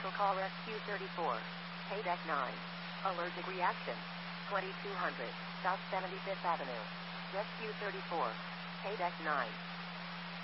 Medical call Rescue 34. Paydeck 9. Allergic reaction. 2200 South 75th Avenue. Rescue 34. Paydeck 9.